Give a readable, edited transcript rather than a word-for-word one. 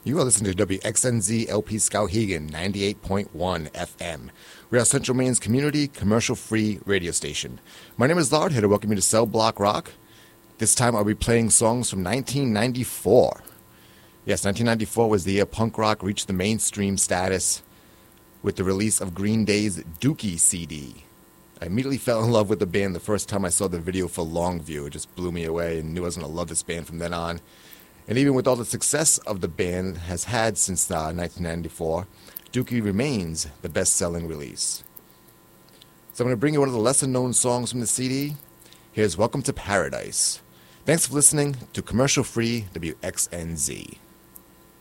You are listening to WXNZ LP Skowhegan 98.1 FM. We are Central Maine's community, commercial-free radio station. My name is Lard, here to welcome you to Cell Block Rock. This time I'll be playing songs from 1994. Yes, 1994 was the year punk rock reached the mainstream status with the release of Green Day's Dookie CD. I immediately fell in love with the band the first time I saw the video for Longview. It just blew me away and knew I was going to love this band from then on. And even with all the success of the band has had since 1994, Dookie remains the best-selling release. So I'm going to bring you one of the lesser-known songs from the CD. Here's Welcome to Paradise. Thanks for listening to commercial-free WXNZ.